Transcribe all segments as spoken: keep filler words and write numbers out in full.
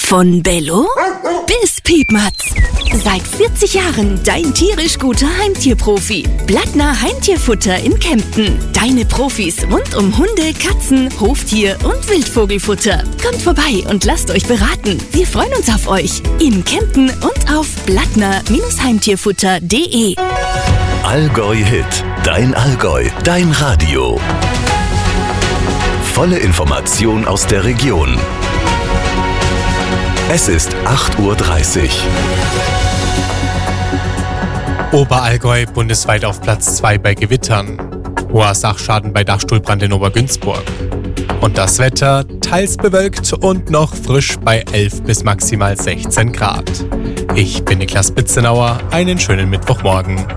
Von Bello bis Piepmatz. Seit vierzig Jahren dein tierisch guter Heimtierprofi. Blattner Heimtierfutter in Kempten. Deine Profis rund um Hunde, Katzen, Hoftier und Wildvogelfutter. Kommt vorbei und lasst euch beraten. Wir freuen uns auf euch in Kempten und auf blattner Heimtierfutter punkt de. Allgäu Hit. Dein Allgäu. Dein Radio. Volle Information aus der Region. Es ist acht Uhr dreißig. Oberallgäu bundesweit auf Platz zwei bei Gewittern. Hoher Sachschaden bei Dachstuhlbrand in Obergünzburg. Und das Wetter teils bewölkt und noch frisch bei elf bis maximal sechzehn Grad. Ich bin Niklas Bitzenauer, einen schönen Mittwochmorgen.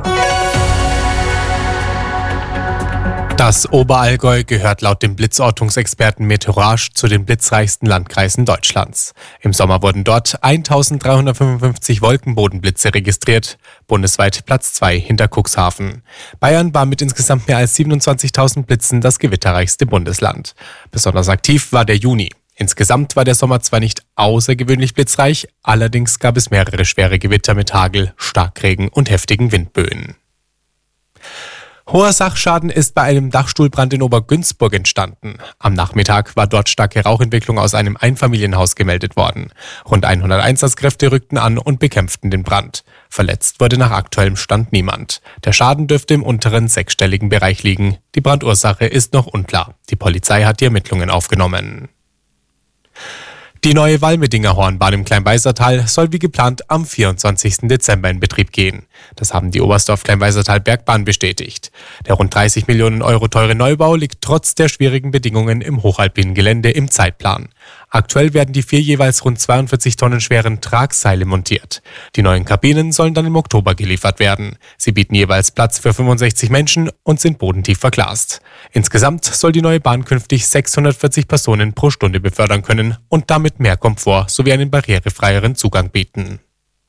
Das Oberallgäu gehört laut dem Blitzortungsexperten Meteorage zu den blitzreichsten Landkreisen Deutschlands. Im Sommer wurden dort eintausenddreihundertfünfundfünfzig Wolkenbodenblitze registriert, bundesweit Platz zwei hinter Cuxhaven. Bayern war mit insgesamt mehr als siebenundzwanzigtausend Blitzen das gewitterreichste Bundesland. Besonders aktiv war der Juni. Insgesamt war der Sommer zwar nicht außergewöhnlich blitzreich, allerdings gab es mehrere schwere Gewitter mit Hagel, Starkregen und heftigen Windböen. Hoher Sachschaden ist bei einem Dachstuhlbrand in Obergünzburg entstanden. Am Nachmittag war dort starke Rauchentwicklung aus einem Einfamilienhaus gemeldet worden. Rund hundert Einsatzkräfte rückten an und bekämpften den Brand. Verletzt wurde nach aktuellem Stand niemand. Der Schaden dürfte im unteren sechsstelligen Bereich liegen. Die Brandursache ist noch unklar. Die Polizei hat die Ermittlungen aufgenommen. Die neue Walmedinger Hornbahn im Kleinweisertal soll wie geplant am vierundzwanzigsten Dezember in Betrieb gehen. Das haben die Oberstdorf-Kleinweisertal Bergbahn bestätigt. Der rund dreißig Millionen Euro teure Neubau liegt trotz der schwierigen Bedingungen im hochalpinen Gelände im Zeitplan. Aktuell werden die vier jeweils rund zweiundvierzig Tonnen schweren Tragseile montiert. Die neuen Kabinen sollen dann im Oktober geliefert werden. Sie bieten jeweils Platz für fünfundsechzig Menschen und sind bodentief verglast. Insgesamt soll die neue Bahn künftig sechshundertvierzig Personen pro Stunde befördern können und damit mehr Komfort sowie einen barrierefreieren Zugang bieten.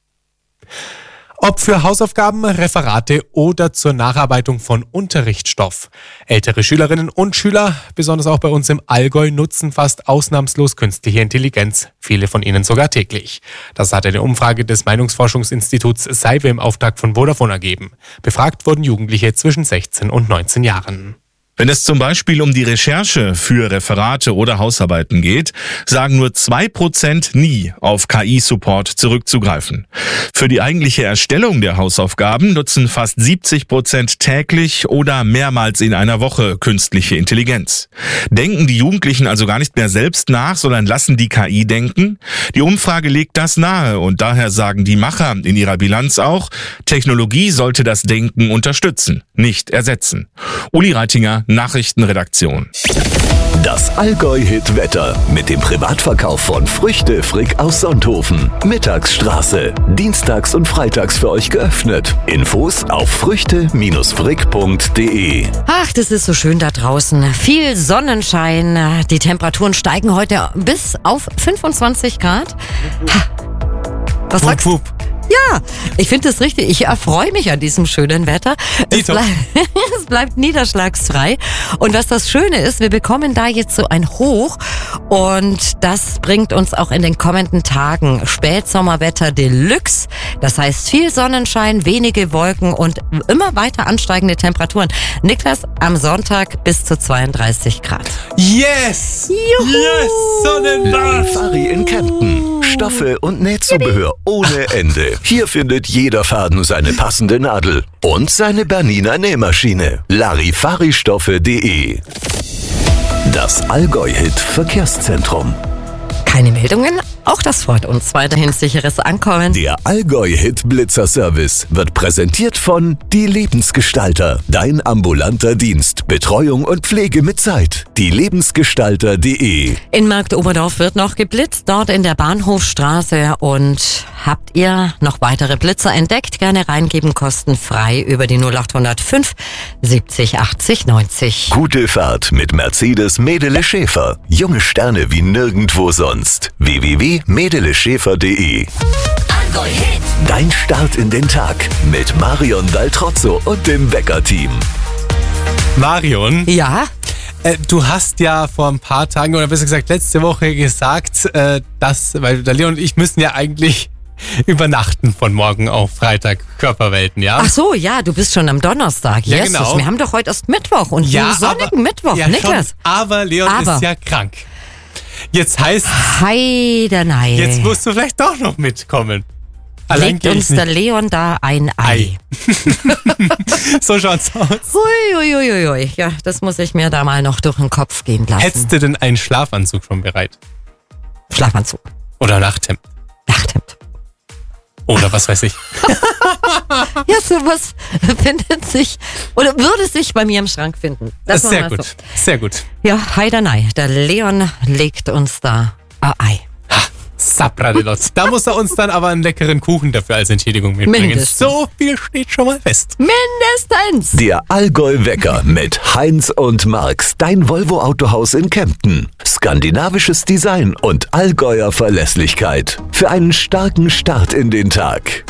Ob für Hausaufgaben, Referate oder zur Nacharbeitung von Unterrichtsstoff. Ältere Schülerinnen und Schüler, besonders auch bei uns im Allgäu, nutzen fast ausnahmslos künstliche Intelligenz. Viele von ihnen sogar täglich. Das hat eine Umfrage des Meinungsforschungsinstituts Seiwe im Auftrag von Vodafone ergeben. Befragt wurden Jugendliche zwischen sechzehn und neunzehn Jahren. Wenn es zum Beispiel um die Recherche für Referate oder Hausarbeiten geht, sagen nur zwei Prozent nie auf K I-Support zurückzugreifen. Für die eigentliche Erstellung der Hausaufgaben nutzen fast siebzig Prozent täglich oder mehrmals in einer Woche künstliche Intelligenz. Denken die Jugendlichen also gar nicht mehr selbst nach, sondern lassen die K I denken? Die Umfrage legt das nahe und daher sagen die Macher in ihrer Bilanz auch, Technologie sollte das Denken unterstützen, nicht ersetzen. Uli Reitinger, Nachrichtenredaktion. Das Allgäu-Hit-Wetter mit dem Privatverkauf von Früchte Frick aus Sonthofen. Mittagsstraße. Dienstags und freitags für euch geöffnet. Infos auf früchte frick punkt de. Ach, das ist so schön da draußen. Viel Sonnenschein. Die Temperaturen steigen heute bis auf fünfundzwanzig Grad. Was sagst du? Ja, ich finde das richtig. Ich erfreue mich an diesem schönen Wetter. Es, bleib, es bleibt niederschlagsfrei. Und was das Schöne ist, wir bekommen da jetzt so ein Hoch. Und das bringt uns auch in den kommenden Tagen Spätsommerwetter Deluxe. Das heißt viel Sonnenschein, wenige Wolken und immer weiter ansteigende Temperaturen. Niklas, am Sonntag bis zu zweiunddreißig Grad. Yes! Juhu! Yes! Sonnenbad! Larifari in Kempten. Stoffe und Nähzubehör ohne Ende. Hier findet jeder Faden seine passende Nadel und seine Bernina Nähmaschine. Larifaristoffe punkt de. Das Allgäu-Hit Verkehrszentrum. Keine Meldungen? Auch das freut uns. Weiterhin sicheres Ankommen. Der Allgäu-Hit Blitzer Service wird präsentiert von Die Lebensgestalter. Dein ambulanter Dienst. Betreuung und Pflege mit Zeit. Die Lebensgestalter punkt de. In Marktoberdorf wird noch geblitzt, dort in der Bahnhofstraße. Und habt ihr noch weitere Blitzer entdeckt? Gerne reingeben, kostenfrei über die null acht null fünf siebzig achtzig neunzig. Gute Fahrt mit Mercedes Medele Schäfer. Junge Sterne wie nirgendwo sonst. w w w punkt medele schäfer punkt de. Dein Start in den Tag mit Marion Daltrozzo und dem Wecker-Team. Marion? Ja? Äh, du hast ja vor ein paar Tagen, oder besser gesagt letzte Woche gesagt, äh, dass, weil der Leon und ich müssen ja eigentlich übernachten von morgen auf Freitag, Körperwelten, ja? Ach so, ja, du bist schon am Donnerstag. Ja, Jesus, genau. Wir haben doch heute erst Mittwoch und Ja, einen sonnigen aber- Mittwoch, Ja, Niklas. schon, aber Leon Aber- ist ja krank. Jetzt heißt, Heidenei. jetzt musst du vielleicht doch noch mitkommen. Allein Legt geh ich uns nicht. der Leon da ein Ei. Ei. So schaut's aus. Uiuiuiui. Ja, das muss ich mir da mal noch durch den Kopf gehen lassen. Hättest du denn einen Schlafanzug schon bereit? Schlafanzug. Oder Nachthemd? Nachthemd. Oder was weiß ich. Ja, sowas findet sich oder würde sich bei mir im Schrank finden. Das ist machen sehr wir gut. so. Sehr gut. Ja, Heidenei. Der Leon legt uns da ein Ei. Sapradelot. Da muss er uns dann aber einen leckeren Kuchen dafür als Entschädigung mitbringen. Mindestens. So viel steht schon mal fest. Mindestens. Der Allgäu-Wecker mit Heinz und Marx, dein Volvo-Autohaus in Kempten. Skandinavisches Design und Allgäuer Verlässlichkeit. Für einen starken Start in den Tag.